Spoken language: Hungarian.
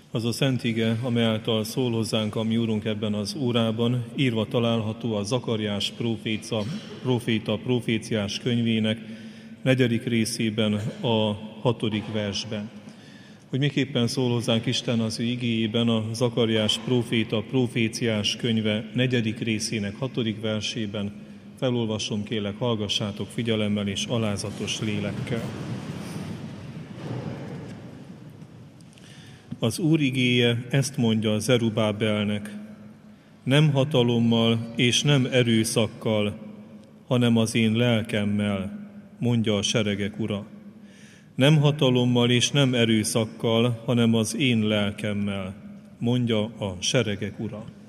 Az a szent ige, amely által szól hozzánk a mi Úrunk ebben az órában, írva található a Zakariás próféta proféciás könyvének 4. részében, a 6. versben. Hogy miképpen szól hozzánk Isten az ő igéjében, a Zakariás próféta proféciás könyve 4. részének 6. versében felolvasom, kérlek, hallgassátok figyelemmel és alázatos lélekkel. Az Úr igéje ezt mondja Zerubábelnek: nem hatalommal és nem erőszakkal, hanem az én lelkemmel, mondja a seregek Ura. Nem hatalommal és nem erőszakkal, hanem az én lelkemmel, mondja a seregek Ura.